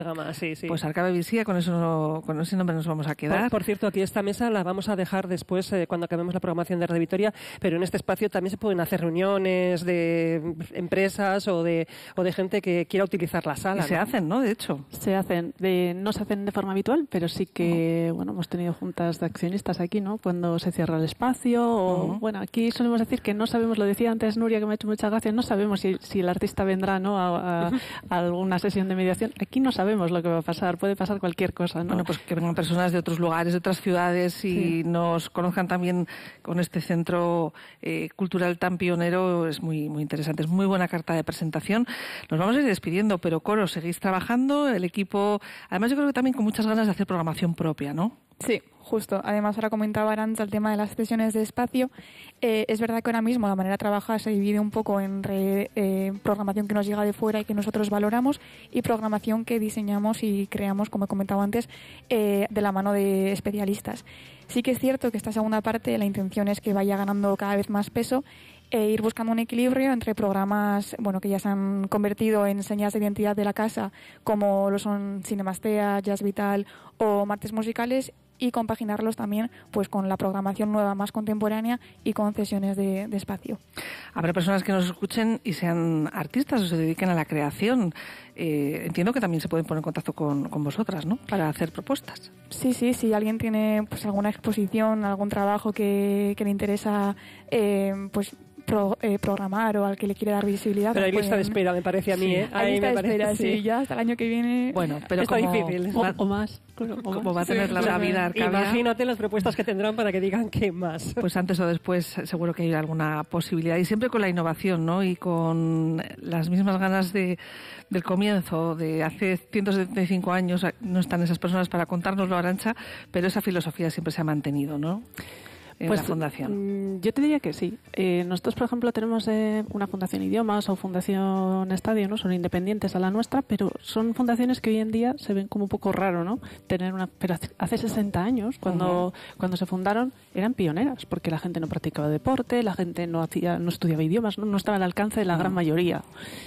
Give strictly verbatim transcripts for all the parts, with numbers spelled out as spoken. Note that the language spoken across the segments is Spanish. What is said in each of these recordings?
Gama, sí, sí. Pues Arcabe Bizía, con eso, con ese nombre nos vamos a quedar. Por, por cierto, aquí esta mesa la vamos a dejar después eh, cuando acabemos la programación de Radio Vitoria, pero en este espacio también se pueden hacer reuniones de empresas o de, o de gente que quiera utilizar la sala. Y se ¿no? hacen, ¿no? De hecho. Se hacen. De, no se hacen de forma habitual, pero sí que, uh-huh. bueno, hemos tenido juntas de accionistas aquí, ¿no? Cuando se cierra el espacio o, uh-huh. bueno, aquí solemos decir que no sabemos, lo decía antes Nuria, que me ha hecho mucha gracia, no sabemos si, si el artista vendrá, ¿no? A, a, uh-huh. a alguna sesión de mediación. Aquí no sabemos lo que va a pasar. Puede pasar cualquier cosa, ¿no? Bueno, pues que vengan personas de otros lugares, de otras ciudades y sí. nos conozcan también con este centro eh, cultural tan pionero, es muy muy interesante, es muy buena carta de presentación. Nos vamos a ir despidiendo, pero Coro, seguís trabajando, el equipo, además yo creo que también con muchas ganas de hacer programación propia, ¿no? Sí, justo. Además, ahora comentaba Arantxa el tema de las sesiones de espacio. Eh, es verdad que ahora mismo la manera de trabajar se divide un poco entre eh, programación que nos llega de fuera y que nosotros valoramos y programación que diseñamos y creamos, como he comentado antes, eh, de la mano de especialistas. Sí que es cierto que esta segunda parte, la intención es que vaya ganando cada vez más peso e ir buscando un equilibrio entre programas bueno que ya se han convertido en señas de identidad de la casa, como lo son Cinemastea, Jazz Vital o Martes Musicales, y compaginarlos también pues con la programación nueva más contemporánea y con sesiones de, de espacio. Habrá personas que nos escuchen y sean artistas o se dediquen a la creación. Eh, entiendo que también se pueden poner en contacto con, con vosotras, ¿no? Para hacer propuestas. Sí, sí, si alguien tiene pues alguna exposición, algún trabajo que, que le interesa eh, pues Pro, eh, programar o al que le quiere dar visibilidad. Pero hay pueden... lista de espera, me parece a mí, sí, ¿eh? Hay lista me de parece, espera, sí. sí, ya hasta el año que viene. Bueno, pero está como, difícil. O, o más. Como va a tener sí, la vida Arcabia. Imagínate las propuestas que tendrán para que digan qué más. Pues antes o después seguro que hay alguna posibilidad. Y siempre con la innovación, ¿no? Y con las mismas ganas de del comienzo, de hace ciento setenta y cinco años, no están esas personas para contárnoslo, Arantxa, pero esa filosofía siempre se ha mantenido, ¿no? En pues, la fundación. Yo te diría que sí. Eh, nosotros, por ejemplo, tenemos eh, una fundación Idiomas o fundación Estadio, ¿no? Son independientes a la nuestra, pero son fundaciones que hoy en día se ven como un poco raro, ¿no? Tener una, pero hace sesenta años, cuando uh-huh. cuando se fundaron, eran pioneras, porque la gente no practicaba deporte, la gente no hacía, no estudiaba idiomas, no, no estaba al alcance de la uh-huh. gran mayoría.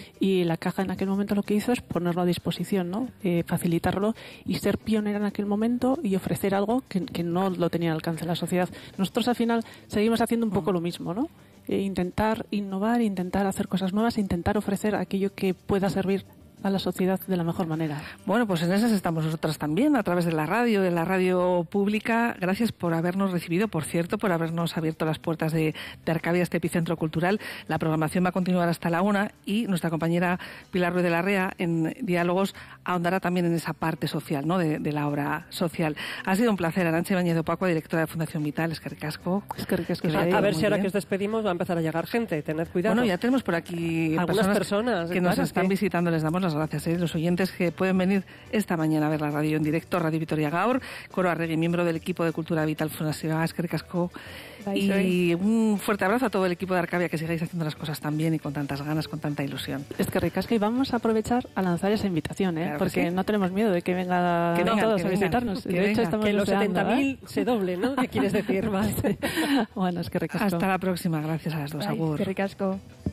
Y la Caja en aquel momento lo que hizo es ponerlo a disposición, ¿no? Eh, facilitarlo y ser pionera en aquel momento y ofrecer algo que, que no lo tenía al alcance de la sociedad. Nosotros al final seguimos haciendo un poco lo mismo, ¿no? Eh, intentar innovar, intentar hacer cosas nuevas, intentar ofrecer aquello que pueda servir a la sociedad de la mejor manera. Bueno, pues en esas estamos nosotras también, a través de la radio, de la radio pública. Gracias por habernos recibido, por cierto, por habernos abierto las puertas de, de Arcabia, este epicentro cultural. La programación va a continuar hasta la una y nuestra compañera Pilar Ruiz de la Rea, en Diálogos, ahondará también en esa parte social, ¿no? De, de la obra social. Ha sido un placer. Arantxa Ibáñez de Opacua, directora de Fundación Vital. Eskerrik asko. Eskerrik asko. A, a ver si ahora que os despedimos va a empezar a llegar gente. Tened cuidado. Bueno, ya tenemos por aquí algunas personas, personas que claro, nos están que... visitando. Les damos las gracias, ¿eh? Los oyentes que pueden venir esta mañana a ver la radio en directo, Radio Vitoria Gaur, Coro Arregui, miembro del equipo de Cultura Vital Fundación Eskerrik asko. Y un fuerte abrazo a todo el equipo de Arcabia, que sigáis haciendo las cosas tan bien y con tantas ganas, con tanta ilusión. Eskerrik asko, y vamos a aprovechar a lanzar esa invitación, ¿eh? Claro porque sí. no tenemos miedo de que vengan que vengan, todos que a visitarnos. Que de venga. hecho, estamos que los setenta mil ¿eh? se doble, ¿no? ¿Qué quieres decir más? Bueno, Eskerrik asko. Hasta la próxima. Gracias a las dos. Bye, Agur. Eskerrik asko.